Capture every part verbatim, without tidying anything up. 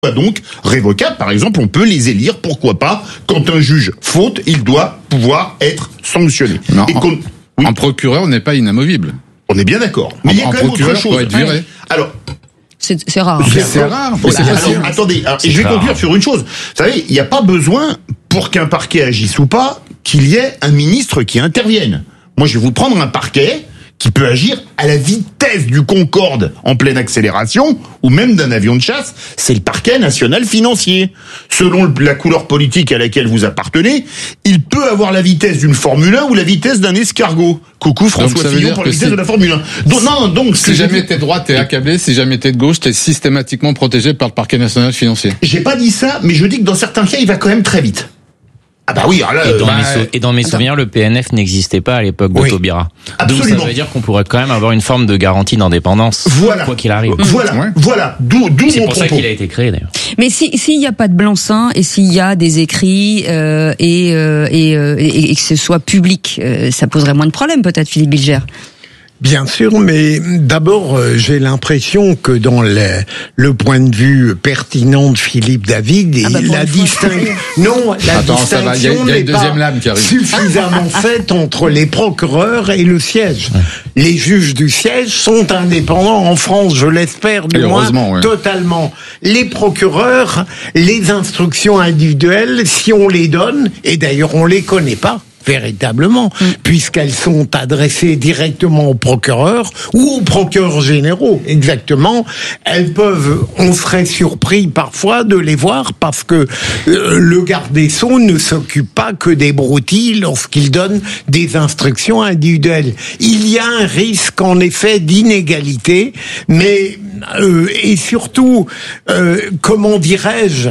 donc révocables. Par exemple, on peut les élire, pourquoi pas. Quand un juge faute, il doit pouvoir être sanctionné. Non, Et en, qu'on, oui. en procureur, on n'est pas inamovible. On est bien d'accord. Mais en, il y a quand même autre chose. Être viré. Ouais. Alors, c'est, c'est rare. C'est, c'est rare. Voilà. C'est Alors, attendez, alors, et je vais rare. conclure sur une chose. Vous savez, il n'y a pas besoin, pour qu'un parquet agisse ou pas, qu'il y ait un ministre qui intervienne. Moi, je vais vous prendre un parquet qui peut agir à la vitesse du Concorde en pleine accélération, ou même d'un avion de chasse, c'est le parquet national financier. Selon la couleur politique à laquelle vous appartenez, il peut avoir la vitesse d'une Formule un ou la vitesse d'un escargot. Coucou François Fillon pour la vitesse si, de la Formule un. Donc, non, donc, si jamais t'es de droite, t'es accablé, si jamais t'es de gauche, t'es systématiquement protégé par le parquet national financier. J'ai pas dit ça, mais je dis que dans certains cas, il va quand même très vite. Ah bah oui, alors là, et, dans bah, mes sou- et dans mes attends. souvenirs, le P N F n'existait pas à l'époque de Oui. Taubira. Absolument. Donc ça veut dire qu'on pourrait quand même avoir une forme de garantie d'indépendance, Voilà. quoi qu'il arrive. Voilà, Ouais. voilà, d'où, d'où C'est mon pour ça propos. qu'il a été créé d'ailleurs. Mais si s'il n'y a pas de blanc-seing et s'il y a des écrits euh, et, euh, et, euh, et, et que ce soit public, euh, ça poserait moins de problèmes peut-être, Philippe Bilger. Bien sûr, mais d'abord, euh, j'ai l'impression que dans le, le point de vue pertinent de Philippe David, Ah bah pour la une fois, distinction, non, la Attends, ça va, il y a- distinction il y a n'est une deuxième pas lame qui arrive. suffisamment faite entre les procureurs et le siège. Les juges du siège sont indépendants en France, je l'espère, du Et moins heureusement, ouais. totalement. Les procureurs, les instructions individuelles, si on les donne, et d'ailleurs on les connaît pas véritablement, mm. puisqu'elles sont adressées directement aux procureurs ou aux procureurs généraux, exactement, elles peuvent, on serait surpris parfois de les voir parce que euh, le garde des Sceaux ne s'occupe pas que des broutilles lorsqu'il donne des instructions individuelles. Il y a un risque en effet d'inégalité, mais euh, et surtout, euh, comment dirais-je,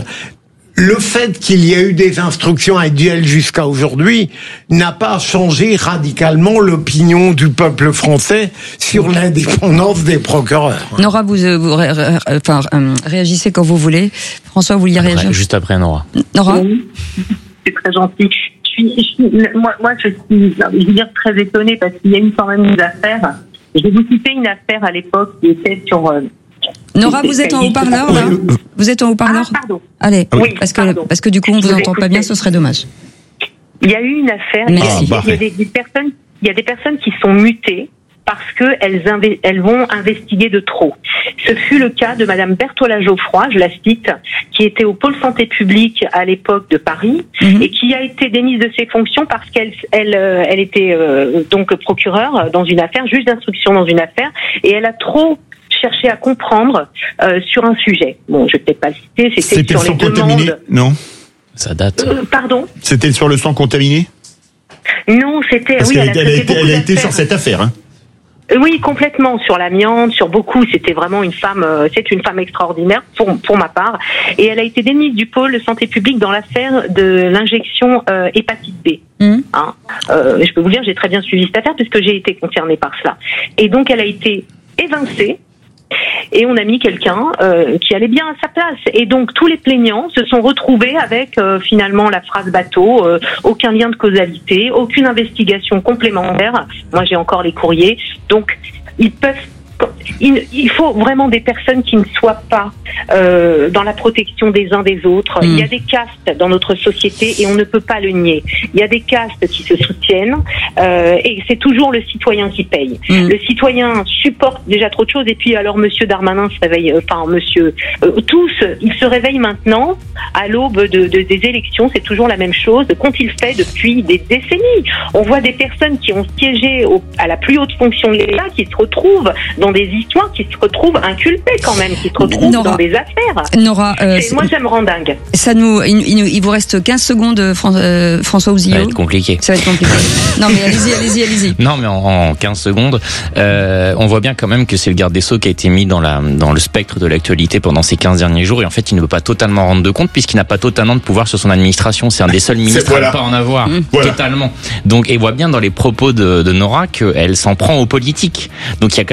le fait qu'il y ait eu des instructions individuelles jusqu'à aujourd'hui n'a pas changé radicalement l'opinion du peuple français sur l'indépendance des procureurs. Nora, vous, euh, vous ré, ré, enfin, euh, réagissez quand vous voulez. François, vous vouliez Après, réagir? juste après Nora. Nora? Oui, c'est très gentil. Je suis, je suis, moi, moi, je suis, je veux dire, très étonnée parce qu'il y a eu quand même des affaires. Je vais vous citer une affaire à l'époque qui était sur... Euh, Nora, vous êtes en haut-parleur, là? Vous êtes en haut-parleur? Ah, pardon. Allez, Oui, parce que, pardon. parce que du coup, on vous Je vous entend pas écoutais. bien, ce serait dommage. Il y a eu une affaire. Merci. Il y a, il y a des, des personnes, il y a des personnes qui sont mutées parce que elles, inve- elles vont investiguer de trop. Ce fut le cas de Madame Berthola Geoffroy, je la cite, qui était au pôle santé publique à l'époque de Paris Mhm. et qui a été démise de ses fonctions parce qu'elle, elle, euh, elle était euh, donc procureure dans une affaire, juge d'instruction dans une affaire, et elle a trop cherché à comprendre euh, sur un sujet. Bon, je vais peut-être pas le citer. C'était, C'était sur le sang les contaminé, demandes. non? Ça date. Euh, pardon. C'était sur le sang contaminé? Non, c'était. Parce oui, qu'elle elle a, a elle a traité été, beaucoup elle a été d'affaires. sur cette affaire, hein. Oui, complètement, sur l'amiante, sur beaucoup. C'était vraiment une femme, euh, c'est une femme extraordinaire pour pour ma part. Et elle a été démise du pôle santé publique dans l'affaire de l'injection euh, hépatite B. Mmh. Hein. Euh, je peux vous dire, j'ai très bien suivi cette affaire puisque j'ai été concernée par cela. Et donc, elle a été évincée. Et on a mis quelqu'un euh, qui allait bien à sa place. Et donc tous les plaignants se sont retrouvés avec euh, finalement la phrase bateau, euh, aucun lien de causalité, aucune investigation complémentaire. Moi j'ai encore les courriers. Donc ils peuvent, il, il faut vraiment des personnes qui ne soient pas euh, dans la protection des uns des autres. Mmh. Il y a des castes dans notre société et on ne peut pas le nier. Il y a des castes qui se soutiennent euh, et c'est toujours le citoyen qui paye. Mmh. Le citoyen supporte déjà trop de choses et puis alors Monsieur Darmanin se réveille, euh, enfin Monsieur, euh, tous, ils se réveillent maintenant à l'aube de, de, des élections. C'est toujours la même chose. Qu'ont-ils fait depuis des décennies? On voit des personnes qui ont siégé au, à la plus haute fonction de l'État qui se retrouvent dans des histoires, qui se retrouvent inculpées quand même, qui se retrouvent Nora. dans des affaires. Nora, euh, C'est- moi, ça me rend dingue. ça nous, il, il, il vous reste quinze secondes, Fran- euh, François Ça va Ouzillot. être compliqué. Ça va être compliqué. Non, mais allez-y, allez-y, allez-y. Non, mais en, en quinze secondes, euh, on voit bien quand même que c'est le garde des Sceaux qui a été mis dans la dans le spectre de l'actualité pendant ces quinze derniers jours. Et en fait, il ne veut pas totalement rendre de compte puisqu'il n'a pas totalement de pouvoir sur son administration. C'est un des seuls ministres voilà. à ne pas en avoir. Mmh. Voilà. Totalement. Donc, et voit bien dans les propos de, de Nora qu'elle s'en prend aux politiques. Donc, il y a quand même un décalage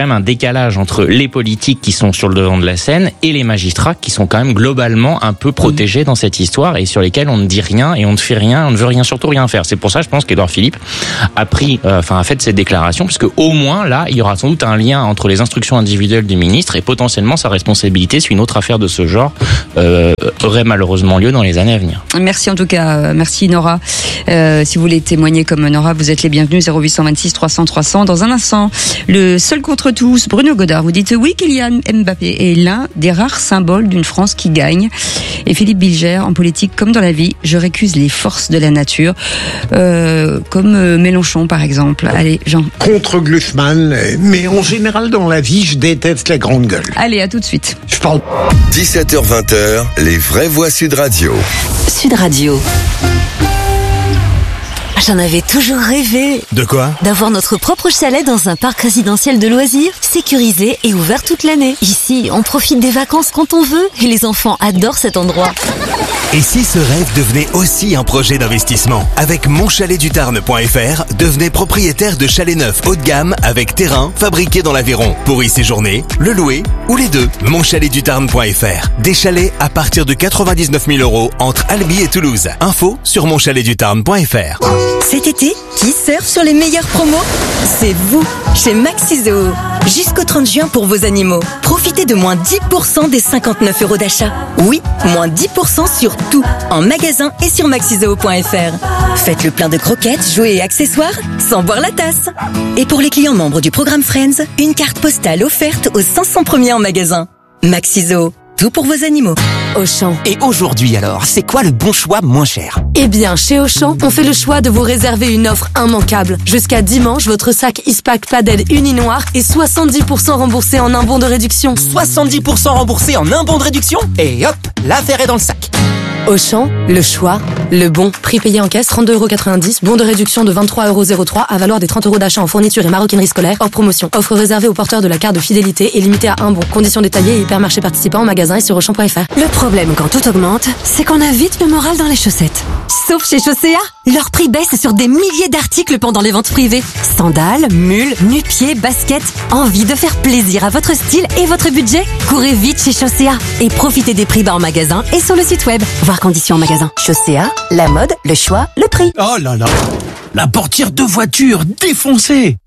décalage entre les politiques qui sont sur le devant de la scène et les magistrats qui sont quand même globalement un peu protégés dans cette histoire et sur lesquels on ne dit rien et on ne fait rien, on ne veut rien, surtout rien faire. C'est pour ça, je pense qu'Édouard Philippe a pris, euh, enfin, a fait cette déclaration, puisque au moins là, il y aura sans doute un lien entre les instructions individuelles du ministre et potentiellement sa responsabilité si une autre affaire de ce genre euh, aurait malheureusement lieu dans les années à venir. Merci en tout cas, merci Nora. Euh, si vous voulez témoigner comme Nora, vous êtes les bienvenus. Zéro huit cent vingt-six trois cents trois cents. Dans un instant, le seul contre tous, Bruno Godard. Vous dites oui, Kylian Mbappé est l'un des rares symboles d'une France qui gagne. Et Philippe Bilger, en politique comme dans la vie, je récuse les forces de la nature, euh, comme euh, Mélenchon par exemple. Allez, Jean. Contre Glucksmann, mais en général dans la vie, je déteste la grande gueule. Allez, à tout de suite. Je parle. dix-sept heures vingt, les vraies voix Sud Radio. Sud Radio. J'en avais toujours rêvé. De quoi? D'avoir notre propre chalet dans un parc résidentiel de loisirs, sécurisé et ouvert toute l'année. Ici, on profite des vacances quand on veut et les enfants adorent cet endroit. Et si ce rêve devenait aussi un projet d'investissement? Avec mon chalet du tarn point f r, devenez propriétaire de chalets neufs haut de gamme avec terrain fabriqué dans l'Aveyron. Pour y séjourner, le louer ou les deux. mon chalet du tarn point f r. Des chalets à partir de quatre-vingt-dix-neuf mille euros entre Albi et Toulouse. Info sur mon chalet du tarn point f r. Cet été, qui surfe sur les meilleures promos? C'est vous, chez Maxizoo. Jusqu'au trente juin pour vos animaux. Profitez de moins dix pour cent des cinquante-neuf euros d'achat. Oui, moins dix pour cent sur tout, en magasin et sur maxizoo point f r. Faites le plein de croquettes, jouets et accessoires, sans boire la tasse. Et pour les clients membres du programme Friends, une carte postale offerte aux cinq cents premiers en magasin. Maxizoo, tout pour vos animaux. Auchan. Et aujourd'hui alors, c'est quoi le bon choix moins cher? Eh bien, chez Auchan, on fait le choix de vous réserver une offre immanquable. Jusqu'à dimanche, votre sac Ispac Padel Uninoir est soixante-dix pour cent remboursé en un bon de réduction. soixante-dix pour cent remboursé en un bon de réduction? Et hop, l'affaire est dans le sac. Auchan, le choix, le bon. Prix payé en caisse, trente-deux euros quatre-vingt-dix. Bon de réduction de vingt-trois euros zéro trois à valoir des trente euros d'achat en fourniture et maroquinerie scolaire. Hors promotion. Offre réservée aux porteurs de la carte de fidélité et limitée à un bon. Conditions détaillées et hypermarchés participants en magasin et sur auchan point f r. Le problème quand tout augmente, c'est qu'on a vite le moral dans les chaussettes. Sauf chez Chaussea, leur prix baisse sur des milliers d'articles pendant les ventes privées. Sandales, mules, nu-pieds, baskets. Envie de faire plaisir à votre style et votre budget? Courez vite chez Chaussea et profitez des prix bas en magasin et sur le site web. Voir conditions en magasin. Chaussea, la mode, le choix, le prix. Oh là là, la portière de voiture défoncée.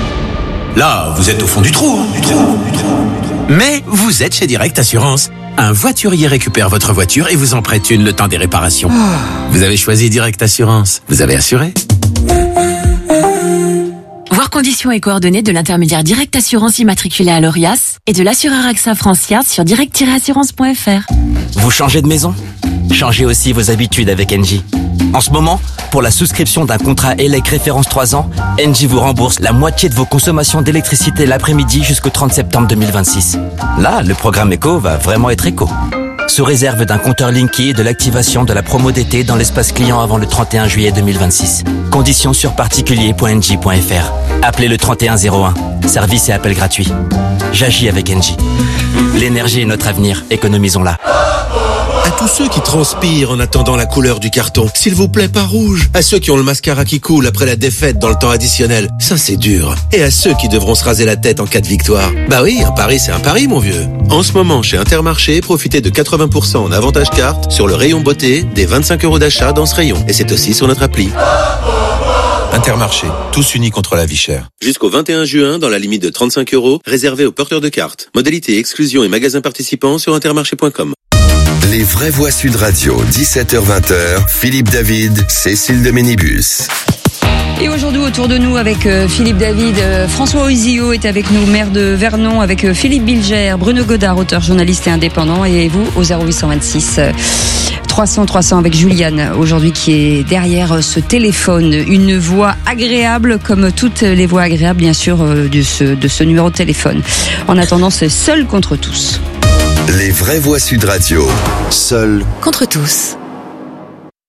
Là, vous êtes au fond du trou, hein, du trou, du trou. Mais vous êtes chez Direct Assurance. Un voiturier récupère votre voiture et vous en prête une le temps des réparations. Oh. Vous avez choisi Direct Assurance. Vous avez assuré. Voir conditions et coordonnées de l'intermédiaire Direct Assurance immatriculé à l'Orias et de l'assureur AXA Francia sur direct tiret assurance point f r. Vous changez de maison? Changez aussi vos habitudes avec Engie. En ce moment, pour la souscription d'un contrat E L E C référence trois ans, Engie vous rembourse la moitié de vos consommations d'électricité l'après-midi jusqu'au trente septembre deux mille vingt-six. Là, le programme éco va vraiment être éco. Sous réserve d'un compteur Linky et de l'activation de la promo d'été dans l'espace client avant le trente et un juillet deux mille vingt-six. Conditions sur particulier point engie point f r. Appelez le trente et un zéro un. Service et appel gratuit. J'agis avec Engie. L'énergie est notre avenir. Économisons-la. À tous ceux qui transpirent en attendant la couleur du carton, s'il vous plaît, pas rouge. À ceux qui ont le mascara qui coule après la défaite dans le temps additionnel, ça c'est dur. Et à ceux qui devront se raser la tête en cas de victoire. Bah oui, un pari c'est un pari, mon vieux. En ce moment, chez Intermarché, profitez de quatre-vingts pour cent en avantage carte sur le rayon beauté des vingt-cinq euros d'achat dans ce rayon. Et c'est aussi sur notre appli. Intermarché, tous unis contre la vie chère. Jusqu'au vingt et un juin, dans la limite de trente-cinq euros, réservé aux porteurs de cartes. Modalité exclusion et magasins participants sur intermarché point com. Les vraies voix Sud Radio, dix-sept heures vingt, Philippe David, Cécile de Ménibus. Et aujourd'hui autour de nous avec euh, Philippe David, euh, François Oisillot est avec nous, maire de Vernon, avec euh, Philippe Bilger, Bruno Godard, auteur, journaliste et indépendant, et vous au zéro huit cent vingt-six euh, trois cents trois cents avec Juliane aujourd'hui qui est derrière ce téléphone, une voix agréable comme toutes les voix agréables bien sûr euh, de ce de ce numéro de téléphone. En attendant, c'est seul contre tous. Les vraies voix Sud Radio, seul contre tous.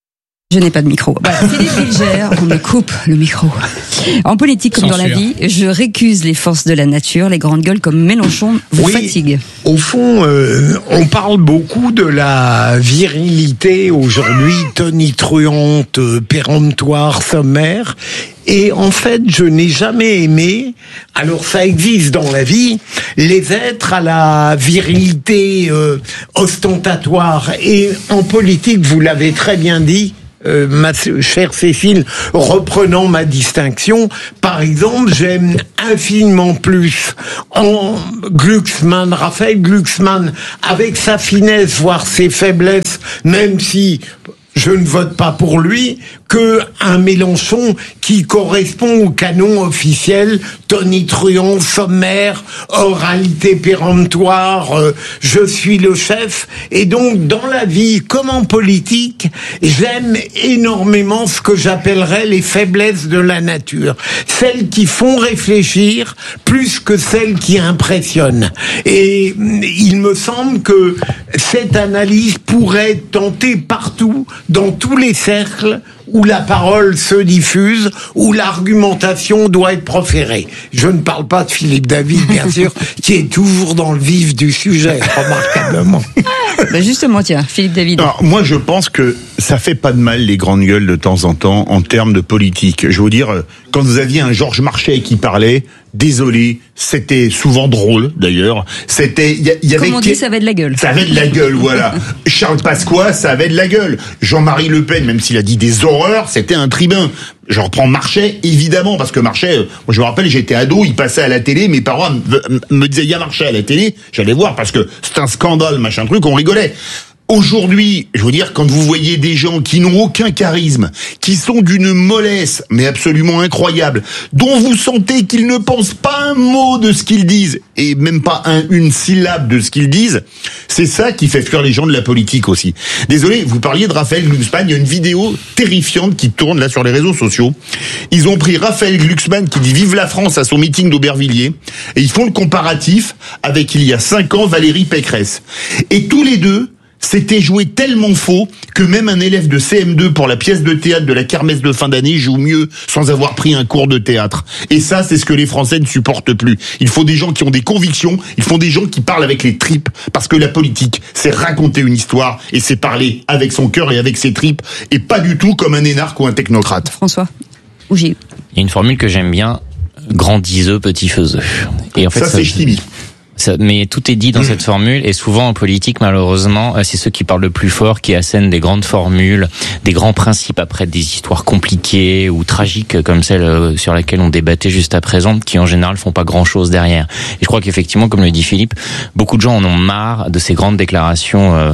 Je n'ai pas de micro. Bah, Philippe Bilger, on me coupe le micro. En politique comme Censure. Dans la vie, je récuse les forces de la nature. Les grandes gueules comme Mélenchon vous oui, fatiguent. Au fond, euh, on parle beaucoup de la virilité aujourd'hui, tonitruante, péremptoire, sommaire. Et en fait, je n'ai jamais aimé, alors ça existe dans la vie, les êtres à la virilité euh, ostentatoire. Et en politique, vous l'avez très bien dit, Euh, ma chère Cécile, reprenant ma distinction, par exemple, j'aime infiniment plus en Glucksmann, Raphaël Glucksmann, avec sa finesse, voire ses faiblesses, même si je ne vote pas pour lui, que un Mélenchon qui correspond au canon officiel, tonitruant, sommaire, oralité péremptoire, euh, je suis le chef. Et donc, dans la vie, comme en politique, j'aime énormément ce que j'appellerais les faiblesses de la nature. Celles qui font réfléchir plus que celles qui impressionnent. Et il me semble que cette analyse pourrait être tentée partout, dans tous les cercles où la parole se diffuse, où l'argumentation doit être proférée. Je ne parle pas de Philippe David, bien sûr, qui est toujours dans le vif du sujet, remarquablement. Ben justement, tiens, Philippe David. Alors, moi, je pense que ça fait pas de mal, les grandes gueules, de temps en temps, en termes de politique. Je veux vous dire, quand vous aviez un Georges Marchais qui parlait, désolé, c'était souvent drôle, d'ailleurs. C'était, il y, y avait... Comme on dit, ça avait de la gueule. Ça avait de la gueule, voilà. Charles Pasqua, ça avait de la gueule. Jean-Marie Le Pen, même s'il a dit des horreurs, c'était un tribun. Je reprends Marchais, évidemment, parce que Marchais, moi je me rappelle, j'étais ado, il passait à la télé, mes parents me, me disaient, il y a Marchais à la télé, j'allais voir, parce que c'est un scandale, machin truc, on rigolait. Aujourd'hui, je veux dire, quand vous voyez des gens qui n'ont aucun charisme, qui sont d'une mollesse, mais absolument incroyable, dont vous sentez qu'ils ne pensent pas un mot de ce qu'ils disent, et même pas un, une syllabe de ce qu'ils disent, c'est ça qui fait fuir les gens de la politique aussi. Désolé, vous parliez de Raphaël Glucksmann, il y a une vidéo terrifiante qui tourne là sur les réseaux sociaux. Ils ont pris Raphaël Glucksmann qui dit « Vive la France » à son meeting d'Aubervilliers, et ils font le comparatif avec, il y a cinq ans, Valérie Pécresse. Et tous les deux, c'était joué tellement faux que même un élève de C M deux pour la pièce de théâtre de la kermesse de fin d'année joue mieux sans avoir pris un cours de théâtre. Et ça, c'est ce que les Français ne supportent plus. Il faut des gens qui ont des convictions, il faut des gens qui parlent avec les tripes, parce que la politique, c'est raconter une histoire et c'est parler avec son cœur et avec ses tripes, et pas du tout comme un énarque ou un technocrate. François, ou Gilles. Il y a une formule que j'aime bien, grand diseux, petit faiseux. Et en fait, ça, ça c'est ch'timi. Ça, mais tout est dit dans mmh. cette formule, et souvent en politique, malheureusement, c'est ceux qui parlent le plus fort qui assènent des grandes formules, des grands principes après des histoires compliquées ou tragiques comme celle sur laquelle on débattait juste à présent, qui en général font pas grand-chose derrière. Et je crois qu'effectivement, comme le dit Philippe, beaucoup de gens en ont marre de ces grandes déclarations euh,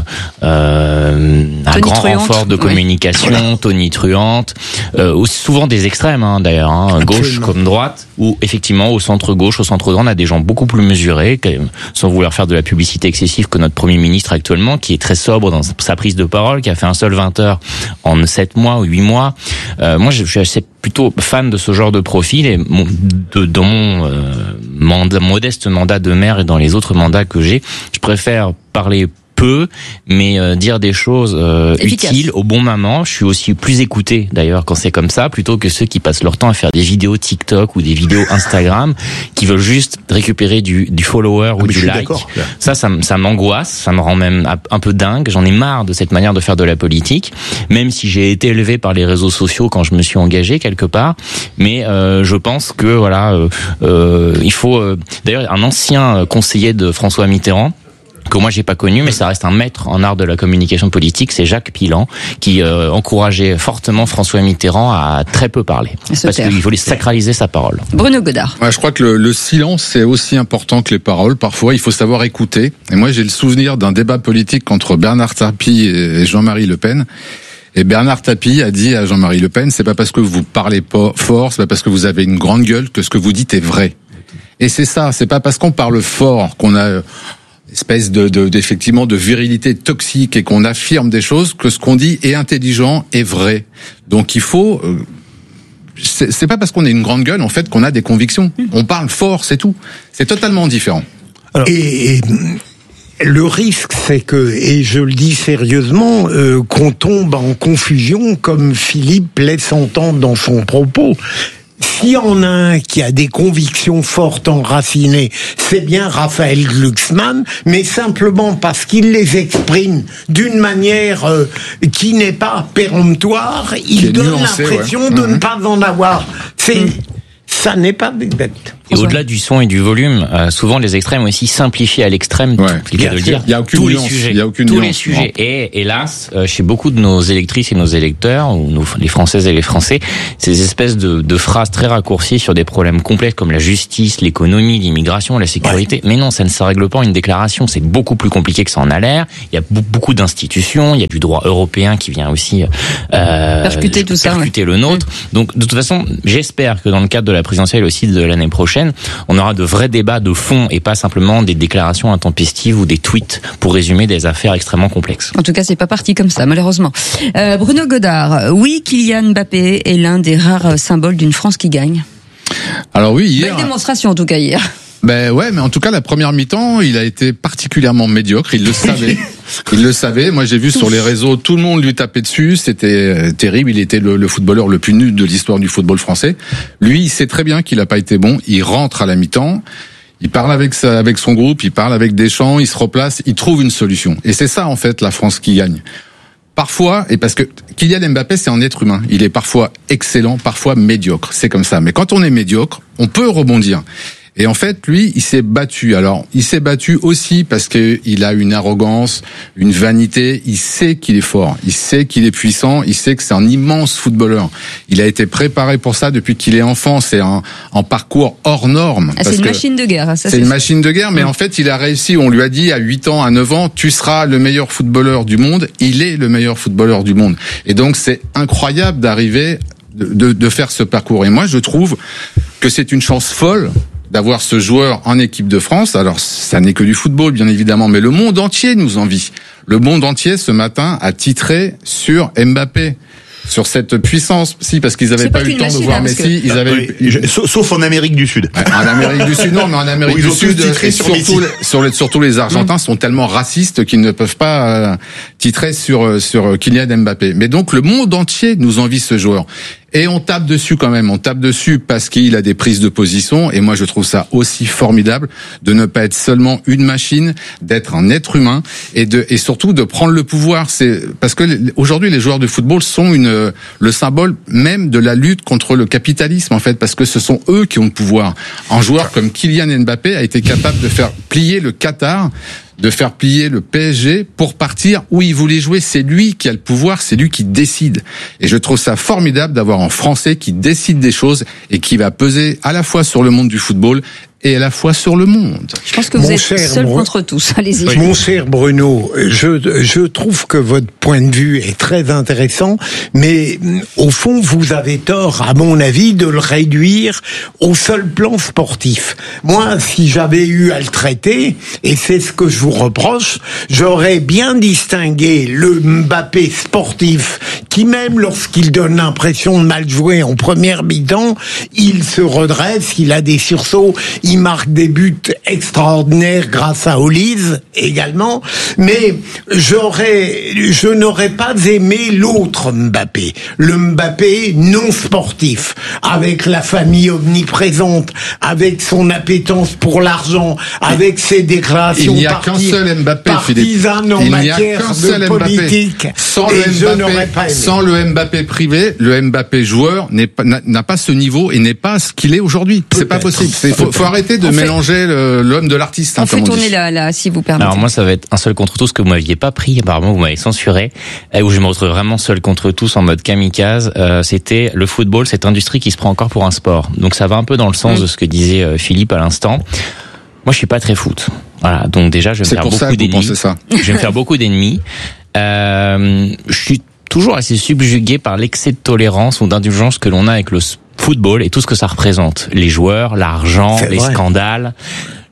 euh, à grand renfort de communication, oui. tonitruantes, euh, souvent des extrêmes hein, d'ailleurs, hein, gauche comme droite, ou effectivement au centre-gauche, au centre-droit, on a des gens beaucoup plus mesurés, sans vouloir faire de la publicité excessive, que notre Premier ministre actuellement, qui est très sobre dans sa prise de parole, qui a fait un seul vingt heures en sept mois ou huit mois. Euh, moi, je suis assez plutôt fan de ce genre de profil, et mon, de, dans mon euh, mandat, modeste mandat de maire et dans les autres mandats que j'ai, je préfère parler peu, mais euh, dire des choses euh, utiles au bon moment. Je suis aussi plus écouté d'ailleurs quand c'est comme ça, plutôt que ceux qui passent leur temps à faire des vidéos TikTok ou des vidéos Instagram, qui veulent juste récupérer du, du follower ah, ou du like. Ça, ça, ça m'angoisse, ça me rend même un peu dingue. J'en ai marre de cette manière de faire de la politique, même si j'ai été élevé par les réseaux sociaux quand je me suis engagé quelque part. Mais euh, je pense que voilà, euh, euh, il faut. Euh, d'ailleurs, un ancien conseiller de François Mitterrand, que moi j'ai pas connu, mais ça reste un maître en art de la communication politique, c'est Jacques Pilan, qui euh, encourageait fortement François Mitterrand à très peu parler, parce qu'il voulait sacraliser sa parole. Bruno Godard. Ouais, je crois que le, le silence c'est aussi important que les paroles. Parfois, il faut savoir écouter. Et moi, j'ai le souvenir d'un débat politique entre Bernard Tapie et Jean-Marie Le Pen. Et Bernard Tapie a dit à Jean-Marie Le Pen, c'est pas parce que vous parlez pas fort, c'est pas parce que vous avez une grande gueule que ce que vous dites est vrai. Et c'est ça, c'est pas parce qu'on parle fort qu'on a espèce de, de, d'effectivement de virilité toxique et qu'on affirme des choses que ce qu'on dit est intelligent et vrai. Donc il faut, euh, c'est, c'est pas parce qu'on est une grande gueule en fait qu'on a des convictions. On parle fort, c'est tout. C'est totalement différent. Alors, et, et le risque, c'est que, et je le dis sérieusement, euh, qu'on tombe en confusion, comme Philippe laisse entendre dans son propos. S'il y en a un qui a des convictions fortes enracinées, c'est bien Raphaël Glucksmann, mais simplement parce qu'il les exprime d'une manière euh, qui n'est pas péremptoire, il donne nuancé, l'impression ouais. de mmh. ne pas en avoir. C'est, mmh. ça n'est pas des bêtes. Et au-delà du son et du volume, euh, souvent les extrêmes ont aussi simplifié à l'extrême, ouais, c'est le cas de le dire, il y a aucune tous nuance, les sujets, il y a aucune tous nuance, les sujets. Non. Et hélas, euh, chez beaucoup de nos électrices et nos électeurs, ou nos, les Françaises et les Français, ces espèces de, de phrases très raccourcies sur des problèmes complexes comme la justice, l'économie, l'immigration, la sécurité. Ouais. Mais non, ça ne se règle pas en une déclaration. C'est beaucoup plus compliqué que ça en a l'air. Il y a beaucoup d'institutions, il y a du droit européen qui vient aussi euh, percuter tout ça, percuter ouais. le nôtre. Donc, de toute façon, j'espère que dans le cadre de la présidentielle aussi de l'année prochaine, on aura de vrais débats de fond et pas simplement des déclarations intempestives ou des tweets pour résumer des affaires extrêmement complexes. En tout cas, c'est pas parti comme ça, malheureusement. Euh, Bruno Godard, oui, Kylian Mbappé est l'un des rares symboles d'une France qui gagne. Alors oui, hier. Belle démonstration en tout cas hier. Ben ouais, mais en tout cas la première mi-temps, il a été particulièrement médiocre. Il le savait. Il le savait. Moi, j'ai vu sur les réseaux, tout le monde lui tapait dessus. C'était terrible. Il était le, le footballeur le plus nul de l'histoire du football français. Lui, il sait très bien qu'il a pas été bon. Il rentre à la mi-temps. Il parle avec sa, avec son groupe. Il parle avec Deschamps. Il se replace. Il trouve une solution. Et c'est ça, en fait, la France qui gagne. Parfois, et parce que Kylian Mbappé, c'est un être humain. Il est parfois excellent, parfois médiocre. C'est comme ça. Mais quand on est médiocre, on peut rebondir. Et en fait, lui, il s'est battu. Alors, il s'est battu aussi parce que il a une arrogance, une vanité. Il sait qu'il est fort. Il sait qu'il est puissant. Il sait que c'est un immense footballeur. Il a été préparé pour ça depuis qu'il est enfant. C'est un, un parcours hors norme. Ah, c'est une machine de guerre. Ça, c'est, c'est une ça. machine de guerre, mais en fait, il a réussi. On lui a dit à huit ans, à neuf ans, tu seras le meilleur footballeur du monde. Il est le meilleur footballeur du monde. Et donc, c'est incroyable d'arriver, de, de, de faire ce parcours. Et moi, je trouve que c'est une chance folle d'avoir ce joueur en équipe de France. Alors, ça n'est que du football, bien évidemment, mais le monde entier nous envie. Le monde entier, ce matin, a titré sur Mbappé, sur cette puissance. Si, parce qu'ils n'avaient pas, pas eu le temps de voir hein, Messi, que... ils avaient oui, eu... je, sauf en Amérique du Sud. Ouais, en Amérique du Sud, non, mais en Amérique du Sud, et surtout, sur les, surtout les Argentins mmh. sont tellement racistes qu'ils ne peuvent pas euh, titrer sur sur Kylian Mbappé. Mais donc, le monde entier nous envie ce joueur. Et on tape dessus quand même, on tape dessus parce qu'il a des prises de position, et moi je trouve ça aussi formidable de ne pas être seulement une machine, d'être un être humain, et de et surtout de prendre le pouvoir. C'est parce que aujourd'hui les joueurs de football sont une le symbole même de la lutte contre le capitalisme en fait, parce que ce sont eux qui ont le pouvoir. Un joueur comme Kylian Mbappé a été capable de faire plier le Qatar, de faire plier le P S G pour partir où il voulait jouer. C'est lui qui a le pouvoir, c'est lui qui décide. Et je trouve ça formidable d'avoir un Français qui décide des choses et qui va peser à la fois sur le monde du football et à la fois sur le monde. Je pense que vous Mon êtes seul Br... contre tous. Allez-y. Oui. Mon cher Bruno, je, je trouve que votre point de vue est très intéressant, mais au fond, vous avez tort, à mon avis, de le réduire au seul plan sportif. Moi, si j'avais eu à le traiter, et c'est ce que je vous reproche, j'aurais bien distingué le Mbappé sportif, qui même lorsqu'il donne l'impression de mal jouer en première mi-temps, il se redresse, il a des sursauts, il marque des buts extraordinaires grâce à Olise également, mais j'aurais, je n'aurais pas aimé l'autre Mbappé, le Mbappé non sportif, avec la famille omniprésente, avec son appétence pour l'argent, avec ses déclarations il n'y a qu'un seul Mbappé, partisanes en il matière de politique. Sans le, Mbappé, sans le Mbappé privé, le Mbappé joueur n'est pas, n'a pas ce niveau et n'est pas ce qu'il est aujourd'hui. C'est pas possible. Il faut, faut arrêter de on mélanger fait, le, l'homme de l'artiste. On hein, fait on tourner dit. là, là, si vous permettez. Alors moi, ça va être un seul contre tous que vous m'aviez pas pris. Apparemment, vous m'avez censuré. Où je me retrouve vraiment seul contre tous en mode kamikaze. Euh, c'était le football, cette industrie qui se prend encore pour un sport. Donc ça va un peu dans le sens mmh. de ce que disait euh, Philippe à l'instant. Moi, je suis pas très foot. Voilà. Donc déjà, je vais me faire beaucoup d'ennemis. Ça. Je vais me faire beaucoup d'ennemis. Euh, je suis toujours assez subjugué par l'excès de tolérance ou d'indulgence que l'on a avec le football et tout ce que ça représente. Les joueurs, l'argent, C'est les vrai. scandales.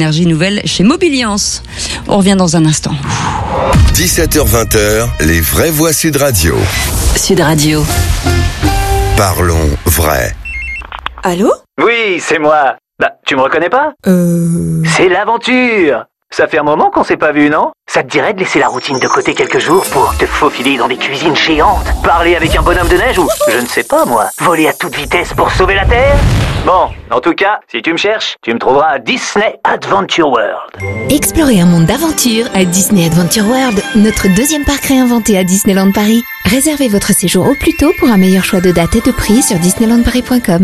énergie nouvelle chez Mobiliance. On revient dans un instant. dix-sept heures vingt, les vraies voix Sud Radio. Sud Radio. Parlons vrai. Allô? Oui, c'est moi. Bah, tu me reconnais pas? Euh... C'est l'aventure. Ça fait un moment qu'on s'est pas vu, non? Ça te dirait de laisser la routine de côté quelques jours pour te faufiler dans des cuisines géantes, parler avec un bonhomme de neige ou, je ne sais pas moi, voler à toute vitesse pour sauver la Terre? Bon, en tout cas, si tu me cherches, tu me trouveras à Disney Adventure World. Explorez un monde d'aventure à Disney Adventure World, notre deuxième parc réinventé à Disneyland Paris. Réservez votre séjour au plus tôt pour un meilleur choix de date et de prix sur disneyland paris point com.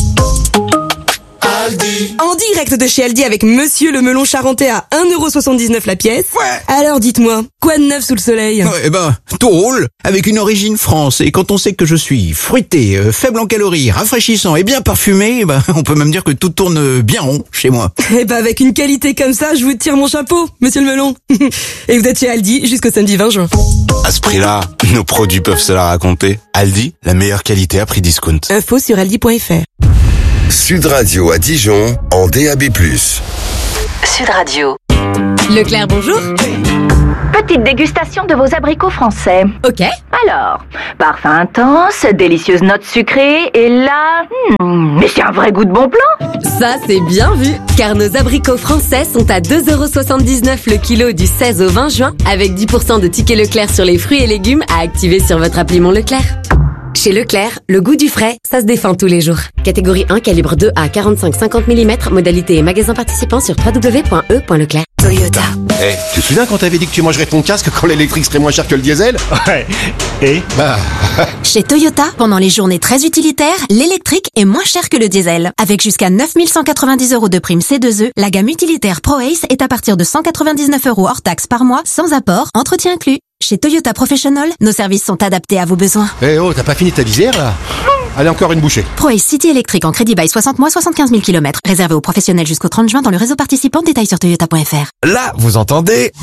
Aldi. En direct de chez Aldi avec Monsieur le melon charentais à un euro soixante-dix-neuf la pièce. Ouais. Alors dites-moi, quoi de neuf sous le soleil? Eh ben, tôle, avec une origine France. Et quand on sait que je suis fruité, euh, faible en calories, rafraîchissant et bien parfumé, eh ben, on peut même dire que tout tourne bien rond chez moi. Eh ben, avec une qualité comme ça, je vous tire mon chapeau, Monsieur le melon. Et vous êtes chez Aldi jusqu'au samedi vingt juin. À ce prix-là, nos produits peuvent se la raconter. Aldi, la meilleure qualité à prix discount. Info sur aldi point f r. Sud Radio à Dijon en D A B plus. Sud Radio. Leclerc, bonjour. Petite dégustation de vos abricots français. Ok. Alors, parfum intense, délicieuse note sucrée, et là... Hmm, mais c'est un vrai goût de bon plan. Ça, c'est bien vu, car nos abricots français sont à deux euros soixante-dix-neuf le kilo du seize au vingt juin, avec dix pour cent de tickets Leclerc sur les fruits et légumes à activer sur votre appli Mon Leclerc. Chez Leclerc, le goût du frais, ça se défend tous les jours. Catégorie un, calibre deux à quarante-cinq à cinquante millimètres, modalité et magasin participant sur w w w point e point leclerc. Toyota. Eh, hey, tu te souviens quand t'avais dit que tu mangerais ton casque quand l'électrique serait moins cher que le diesel? Ouais. Et bah... Chez Toyota, pendant les journées très utilitaires, l'électrique est moins cher que le diesel. Avec jusqu'à neuf mille cent quatre-vingt-dix euros de prime C deux E, la gamme utilitaire ProAce est à partir de cent quatre-vingt-dix-neuf euros hors taxe par mois, sans apport, entretien inclus. Chez Toyota Professional, nos services sont adaptés à vos besoins. Eh hey oh, t'as pas fini ta lisière là? Allez, encore une bouchée. ProAce City électrique en crédit bail soixante mois, soixante-quinze mille kilomètres. Réservé aux professionnels jusqu'au trente juin dans le réseau participant. Détails sur toyota point f r. Là, vous entendez?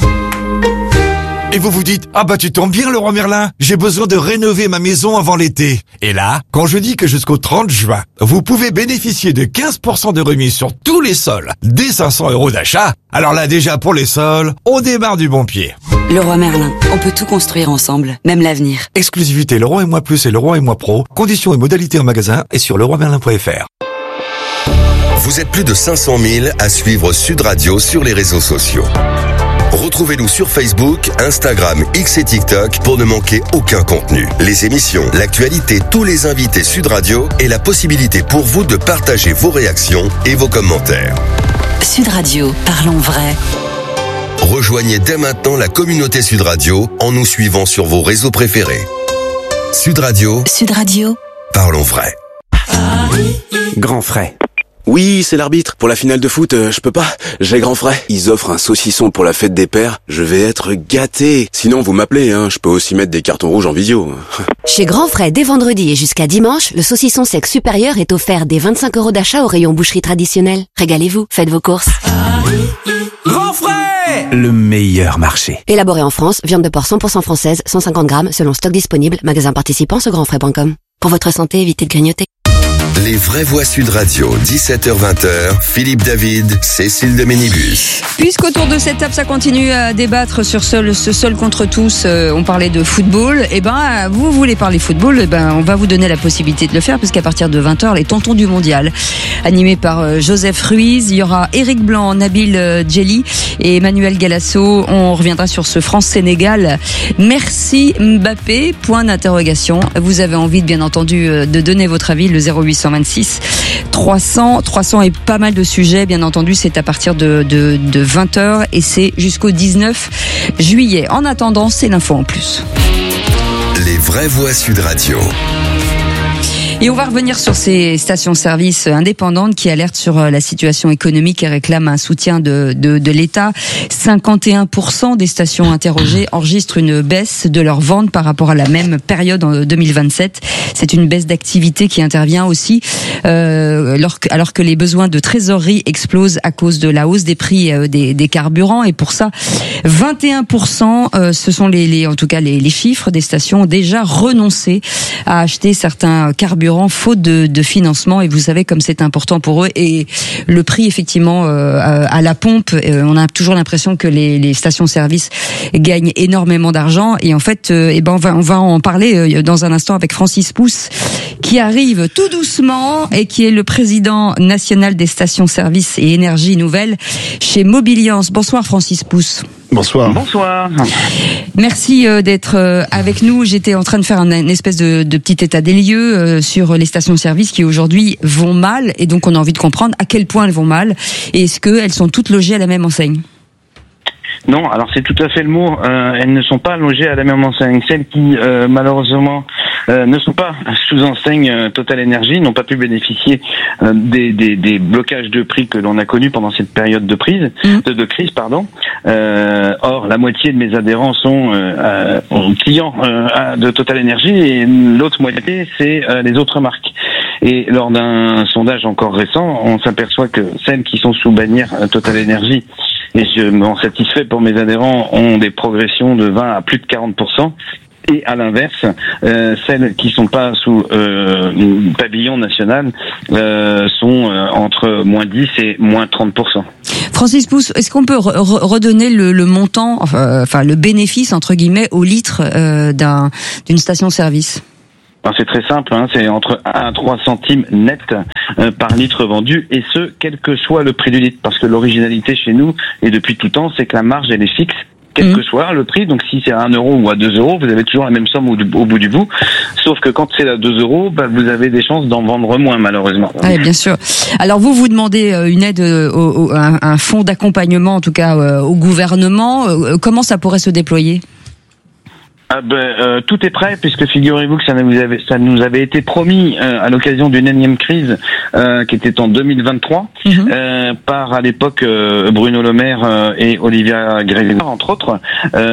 Et vous vous dites, ah bah tu tombes bien Leroy Merlin, j'ai besoin de rénover ma maison avant l'été. Et là, quand je dis que jusqu'au trente juin, vous pouvez bénéficier de quinze pour cent de remise sur tous les sols, dès cinq cents euros d'achat, alors là déjà pour les sols, on démarre du bon pied. Leroy Merlin, on peut tout construire ensemble, même l'avenir. Exclusivité Leroy et Moi Plus et Leroy et Moi Pro, conditions et modalités en magasin et sur leroy merlin point f r. Vous êtes plus de cinq cent mille à suivre Sud Radio sur les réseaux sociaux. Retrouvez-nous sur Facebook, Instagram, X et TikTok pour ne manquer aucun contenu. Les émissions, l'actualité, tous les invités Sud Radio et la possibilité pour vous de partager vos réactions et vos commentaires. Sud Radio, parlons vrai. Rejoignez dès maintenant la communauté Sud Radio en nous suivant sur vos réseaux préférés. Sud Radio. Sud Radio. Parlons vrai. Grand frais. Oui, c'est l'arbitre. Pour la finale de foot, euh, je peux pas. J'ai grand frais. Ils offrent un saucisson pour la fête des pères. Je vais être gâté. Sinon, vous m'appelez, hein. Je peux aussi mettre des cartons rouges en visio. Chez Grand Frais, dès vendredi et jusqu'à dimanche, le saucisson sec supérieur est offert dès vingt-cinq euros d'achat au rayon boucherie traditionnelle. Régalez-vous, faites vos courses. Grand frais! Le meilleur marché. Élaboré en France, viande de porc cent pour cent française, cent cinquante grammes, selon stock disponible, magasin participant sur grand frais point com. Pour votre santé, évitez de grignoter. Les vraies voix Sud Radio, dix-sept heures vingt, Philippe David, Cécile de Ménibus. Puisqu'autour de cette table, ça continue à débattre sur seul, ce seul contre tous, euh, on parlait de football, et ben vous voulez parler football, et ben on va vous donner la possibilité de le faire, puisqu'à partir de vingt heures, les tontons du mondial, animés par euh, Joseph Ruiz, il y aura Eric Blanc, Nabil euh, Djeli et Emmanuel Galasso. On reviendra sur ce France-Sénégal. Merci Mbappé, point d'interrogation. Vous avez envie, bien entendu, euh, de donner votre avis, le zéro huit cent vingt-six trois cents, trois cents et pas mal de sujets, bien entendu, c'est à partir de, de, de vingt heures et c'est jusqu'au dix-neuf juillet. En attendant, c'est l'info en plus. Les vraies voix Sud Radio. Et on va revenir sur ces stations-service indépendantes qui alertent sur la situation économique et réclament un soutien de, de, de l'État. cinquante et un pour cent des stations interrogées enregistrent une baisse de leurs ventes par rapport à la même période en deux mille vingt-sept. C'est une baisse d'activité qui intervient aussi euh, alors, que, alors que les besoins de trésorerie explosent à cause de la hausse des prix euh, des, des carburants. Et pour ça, vingt et un pour cent, euh, ce sont les, les, en tout cas les, les chiffres des stations ont déjà renoncé à acheter certains carburants carburant faute de, de financement. Et vous savez comme c'est important pour eux. Et le prix, effectivement, euh, à la pompe, euh, on a toujours l'impression que les, les stations-service gagnent énormément d'argent. Et en fait, euh, eh ben on va on va en parler euh, dans un instant avec Francis Pousse, qui arrive tout doucement et qui est le président national des stations-service et énergie nouvelle chez Mobiliance. Bonsoir Francis Pousse. Bonsoir. Bonsoir. Merci d'être avec nous. J'étais en train de faire un, une espèce de, de petit état des lieux sur les stations-service qui aujourd'hui vont mal, et donc on a envie de comprendre à quel point elles vont mal et est-ce qu'elles sont toutes logées à la même enseigne. Non, alors c'est tout à fait le mot. Euh, elles ne sont pas logées à la même enseigne. Celles qui, euh, malheureusement, euh, ne sont pas sous enseigne euh, Total Energy n'ont pas pu bénéficier euh, des, des, des blocages de prix que l'on a connus pendant cette période de prise, mmh. de, de crise, pardon. Euh, or, la moitié de mes adhérents sont euh, euh, clients euh, de Total Energy et l'autre moitié, c'est euh, les autres marques. Et lors d'un sondage encore récent, on s'aperçoit que celles qui sont sous bannière euh, Total Energy, et je m'en satisfais pour mes adhérents, ont des progressions de vingt à plus de quarante pour cent. Et à l'inverse, euh, celles qui sont pas sous euh, pavillon national euh, sont euh, entre moins dix et moins trente pour cent. Francis Pousse, est-ce qu'on peut re- redonner le, le montant, enfin, enfin le bénéfice entre guillemets au litre euh, d'un, d'une station-service ? Alors c'est très simple, hein, c'est entre un à trois centimes net euh, par litre vendu, et ce, quel que soit le prix du litre. Parce que l'originalité chez nous, et depuis tout temps, c'est que la marge, elle est fixe, quel mmh. que soit le prix. Donc si c'est à un euro ou à deux euros, vous avez toujours la même somme au, au bout du bout. Sauf que quand c'est à deux euros, bah, vous avez des chances d'en vendre moins, malheureusement. Oui, bien sûr. Alors vous, vous demandez une aide, au, au, un, un fonds d'accompagnement, en tout cas au gouvernement. Comment ça pourrait se déployer ? Ah ben, euh, tout est prêt, puisque figurez-vous que ça nous avait, ça nous avait été promis euh, à l'occasion d'une énième crise euh, qui était en deux mille vingt-trois mmh. euh, par à l'époque euh, Bruno Le Maire euh, et Olivia Grégoire, entre autres.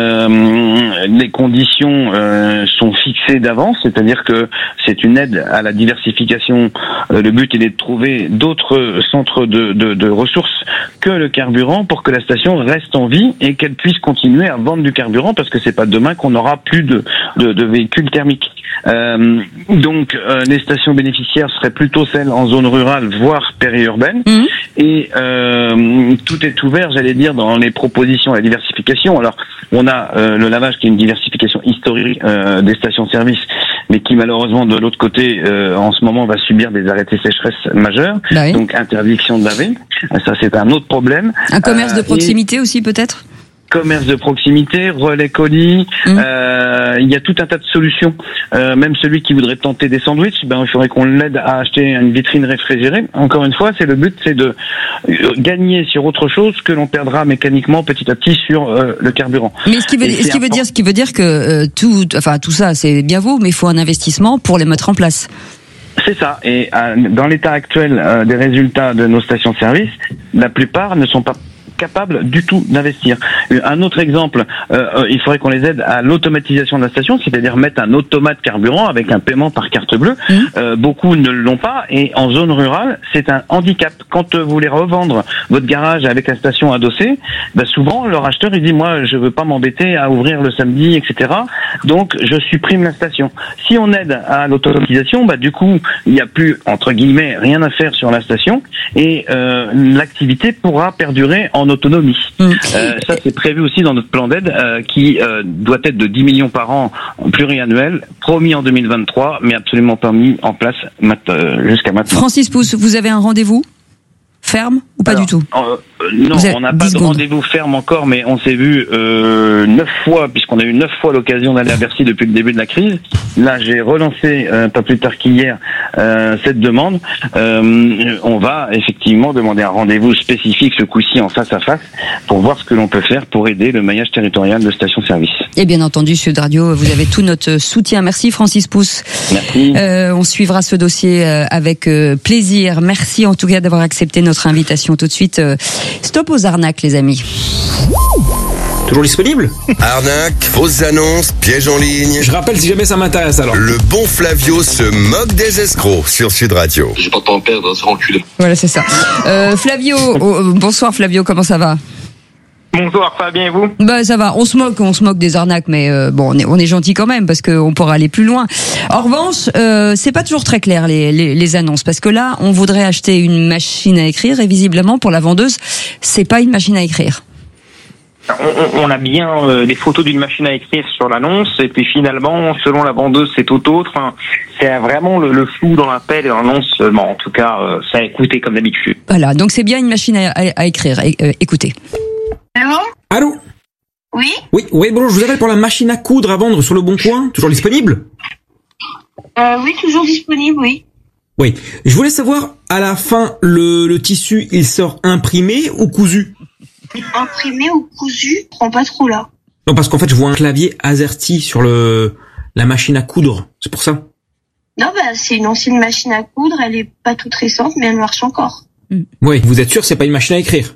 Euh, les conditions euh, sont fixées d'avance, c'est-à-dire que c'est une aide à la diversification. Euh, le but est de trouver d'autres centres de, de, de ressources que le carburant pour que la station reste en vie et qu'elle puisse continuer à vendre du carburant, parce que c'est pas demain qu'on aura plus de, de, de véhicules thermiques. Euh, donc euh, les stations bénéficiaires seraient plutôt celles en zone rurale, voire périurbaine. Mmh. Et euh, tout est ouvert, j'allais dire, dans les propositions à la diversification. Alors on a euh, le lavage qui est une diversification historique euh, des stations-service, mais qui malheureusement de l'autre côté euh, en ce moment va subir des arrêtés sécheresse majeurs, bah oui. donc interdiction de laver. Ça c'est un autre problème. Un commerce euh, de proximité et... aussi peut-être ? Commerce de proximité, relais colis, mmh. euh, il y a tout un tas de solutions. Euh, même celui qui voudrait tenter des sandwichs, ben il faudrait qu'on l'aide à acheter une vitrine réfrigérée. Encore une fois, c'est le but, c'est de gagner sur autre chose que l'on perdra mécaniquement petit à petit sur euh, le carburant. Mais ce qui veut, ce qui veut dire, ce qui veut dire que euh, tout, enfin tout ça, c'est bien beau, mais il faut un investissement pour les mettre en place. C'est ça. Et euh, dans l'état actuel euh, des résultats de nos stations-service, la plupart ne sont pas capables du tout d'investir. Un autre exemple, euh, il faudrait qu'on les aide à l'automatisation de la station, c'est-à-dire mettre un automate carburant avec un paiement par carte bleue. Mmh. Euh, beaucoup ne l'ont pas, et en zone rurale, c'est un handicap. Quand vous voulez revendre votre garage avec la station adossée, bah souvent leur acheteur il dit moi je veux pas m'embêter à ouvrir le samedi, et cetera. Donc je supprime la station. Si on aide à l'automatisation, bah du coup il n'y a plus entre guillemets rien à faire sur la station, et euh, l'activité pourra perdurer en autonomie. Mmh. Euh, ça c'est prévu aussi dans notre plan d'aide euh, qui euh, doit être de dix millions par an pluriannuel, promis en deux mille vingt-trois, mais absolument pas mis en place mat- euh, jusqu'à maintenant. Francis Pousse, vous avez un rendez-vous ferme ou pas Alors, du tout euh, Non, on n'a pas de secondes. rendez-vous ferme encore, mais on s'est vu euh, neuf fois, puisqu'on a eu neuf fois l'occasion d'aller à Bercy depuis le début de la crise. Là, j'ai relancé, euh, pas plus tard qu'hier, euh, cette demande. Euh, on va effectivement demander un rendez-vous spécifique, ce coup-ci en face à face, pour voir ce que l'on peut faire pour aider le maillage territorial de stations-service. Et bien entendu, Sud Radio, vous avez tout notre soutien. Merci Francis Pousse. Merci. Euh, on suivra ce dossier avec plaisir. Merci en tout cas d'avoir accepté notre invitation. Tout de suite, euh, stop aux arnaques, les amis. Toujours disponible? Arnaque, fausses annonces, pièges en ligne. Je rappelle si jamais ça m'intéresse alors. Le bon Flavio se moque des escrocs sur Sud Radio. J'ai pas de temps à perdre, c'est enculé. Voilà, c'est ça. Euh, Flavio, oh, bonsoir Flavio, comment ça va? Bonsoir Fabien, et vous? Bah ça va, on se moque, on se moque des arnaques, mais euh, bon, on est, on est gentil quand même parce qu'on pourra aller plus loin. En revanche, euh, c'est pas toujours très clair les, les, les annonces, parce que là, on voudrait acheter une machine à écrire et visiblement pour la vendeuse, c'est pas une machine à écrire. On, on a bien euh, des photos d'une machine à écrire sur l'annonce, et puis finalement, selon la vendeuse, c'est tout autre. Enfin, c'est vraiment le, le flou dans l'appel et l'annonce. Bon, en tout cas, euh, ça a écouté comme d'habitude. Voilà, donc c'est bien une machine à, à, à écrire. É, euh, écoutez. Allô? Allô? Oui? Oui, oui, bonjour, je vous appelle pour la machine à coudre à vendre sur le Bon Coin. Toujours disponible? Euh, oui, toujours disponible, oui. Oui. Je voulais savoir, à la fin, le, le tissu, il sort imprimé ou cousu? Imprimé ou cousu? Je prends pas trop là. Non, parce qu'en fait, je vois un clavier AZERTY sur le, la machine à coudre. C'est pour ça? Non, bah, c'est une ancienne machine à coudre, elle est pas toute récente, mais elle marche encore. Mm. Oui, vous êtes sûr que c'est pas une machine à écrire?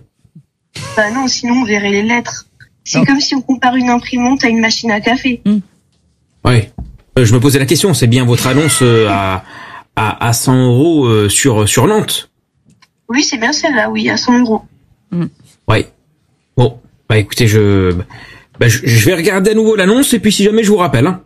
Bah non, sinon on verrait les lettres. C'est non. Comme si on compare une imprimante à une machine à café. Mm. Oui. Euh, je me posais la question, c'est bien votre annonce euh, à, à, à cent euros euh, sur, sur Nantes? Oui, c'est bien celle-là, oui, à cent euros. Mm. Oui. Bon, bah écoutez, je, bah, je, je vais regarder à nouveau l'annonce et puis si jamais je vous rappelle. Hein.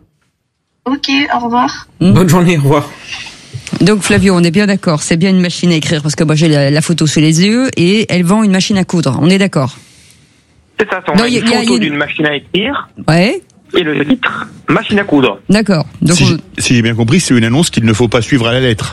Ok, au revoir. Mm. Bonne journée, au revoir. Donc Flavio, on est bien d'accord, c'est bien une machine à écrire parce que moi j'ai la, la photo sous les yeux et elle vend une machine à coudre. On est d'accord? C'est ça, on a une photo a... d'une machine à écrire. Ouais. Et le titre, machine à coudre. D'accord. Donc si, on... si j'ai bien compris, c'est une annonce qu'il ne faut pas suivre à la lettre.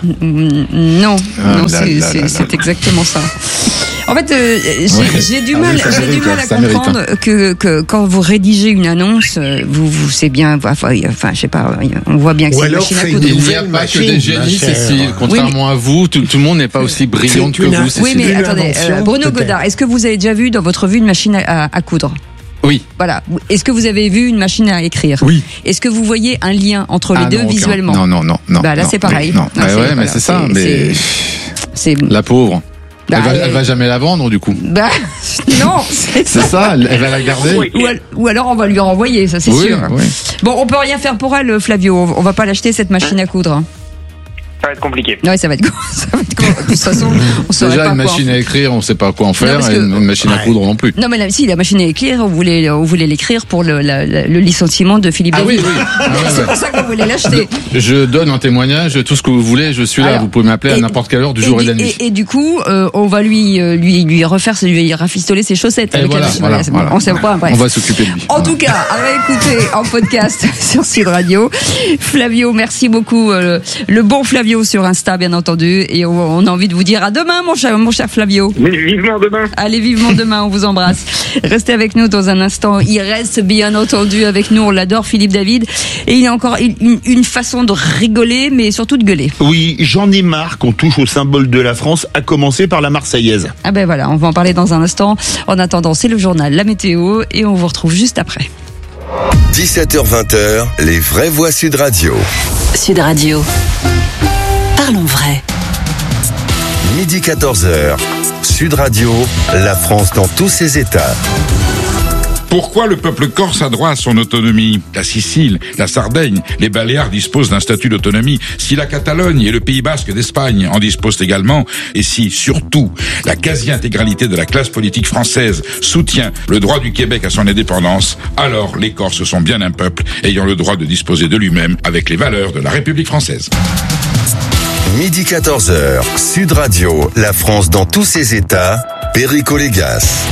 Non, ah, non, c'est, c'est, c'est, c'est exactement ça. En fait, euh, j'ai, ouais. j'ai du mal, ah oui, j'ai mérite, du mal à comprendre mérite, hein. que, que quand vous rédigez une annonce, vous, vous c'est bien, enfin, enfin, je sais pas, on voit bien que Ou c'est une machine à coudre. Il n'y a pas que des génies, Cécile. Contrairement oui, à vous, tout, tout le monde n'est pas aussi brillante que vous, Cécile. Oui, mais attendez, euh, Bruno Godard, est-ce que vous avez déjà vu dans votre vue une machine à, à, à coudre? Oui. Voilà. Est-ce que vous avez vu une machine à écrire? Oui. Est-ce que vous voyez un lien entre les ah deux non, visuellement? Non, non, non, non. Bah là, non, c'est pareil. Non, non. non bah c'est, ouais, voilà, mais c'est ça. C'est, mais c'est... la pauvre. Bah, elle, va, elle... elle va jamais la vendre du coup. Bah non, c'est, c'est ça. Elle va la garder. Oui. Ou, ou alors on va lui renvoyer, ça c'est oui, sûr. Oui. Bon, on peut rien faire pour elle, Flavio. On va pas l'acheter cette machine à coudre. Ça va être compliqué. Ouais, ça va être, ça va être compliqué. De toute façon, on saurait déjà pas une quoi machine à écrire, on sait pas quoi en faire, et une, une machine ouais. à coudre non plus. Non, mais là, si la machine à écrire, on voulait, on voulait l'écrire pour le, la, le licenciement de Philippe ah David. Oui, oui. Ah, ouais, c'est ouais. pour ça qu'on voulait l'acheter. Je, je donne un témoignage, tout ce que vous voulez, je suis là. Alors, vous pouvez m'appeler à n'importe quelle heure du jour et, et de la nuit. Et, et du coup, euh, on va lui, lui, lui refaire, lui rafistoler ses chaussettes. Et avec voilà, la voilà, voilà. On, sait pas, bref. On va s'occuper de lui. En tout cas, à écouter en podcast sur Sud Radio. Flavio, merci beaucoup. Euh, le bon Flavio sur Insta, bien entendu. Et on, on a envie de vous dire à demain, mon cher, mon cher Flavio. Mais vivement demain. Allez, vivement demain, on vous embrasse. Restez avec nous dans un instant. Il reste bien entendu avec nous, on l'adore, Philippe David. Et il y a encore une, une façon de rigoler, mais surtout de gueuler. Oui, j'en ai marre qu'on touche au symbole de la France, à commencer par la Marseillaise. Ah ben voilà, on va en parler dans un instant. En attendant, c'est le journal La Météo et on vous retrouve juste après. dix-sept heures vingt, les vraies voix Sud Radio. Sud Radio. Parlons vrai. Midi quatorze heures. Sud Radio, la France dans tous ses états. Pourquoi le peuple corse a droit à son autonomie? La Sicile, la Sardaigne, les Baléares disposent d'un statut d'autonomie. Si la Catalogne et le Pays Basque d'Espagne en disposent également, et si, surtout, la quasi-intégralité de la classe politique française soutient le droit du Québec à son indépendance, alors les Corses sont bien un peuple ayant le droit de disposer de lui-même avec les valeurs de la République française. Midi quatorze heures, Sud Radio, la France dans tous ses états, Perico Légas.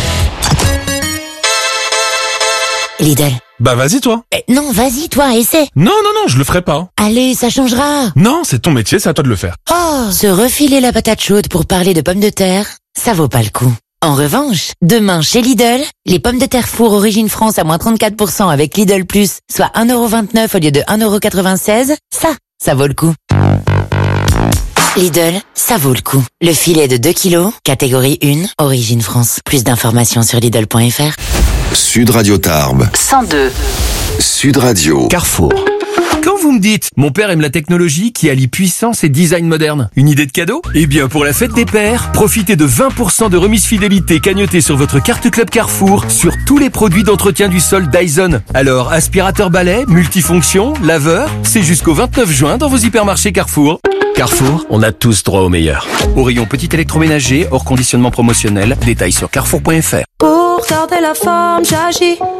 Lidl. Bah vas-y toi. Eh, non, vas-y toi, essaie. Non, non, non, je le ferai pas. Allez, ça changera. Non, c'est ton métier, c'est à toi de le faire. Oh, se refiler la patate chaude pour parler de pommes de terre, ça vaut pas le coup. En revanche, demain chez Lidl, les pommes de terre four Origine France à moins trente-quatre pour cent avec Lidl Plus, soit un euro vingt-neuf au lieu de un euro quatre-vingt-seize, ça, ça vaut le coup. Lidl, ça vaut le coup. Le filet de deux kilos, catégorie un, Origine France. Plus d'informations sur Lidl point F R. Sud Radio Tarbes. cent deux. Sud Radio. Carrefour. Quand vous me dites « Mon père aime la technologie qui allie puissance et design moderne », une idée de cadeau? Eh bien, pour la fête des pères, profitez de vingt pour cent de remise fidélité cagnotée sur votre carte Club Carrefour sur tous les produits d'entretien du sol Dyson. Alors, aspirateur balai, multifonction, laveur, c'est jusqu'au vingt-neuf juin dans vos hypermarchés Carrefour. Carrefour, on a tous droit au meilleur. Au rayon petit électroménager, hors conditionnement promotionnel, détails sur carrefour point F R. Pour pour garder la forme, j'agis.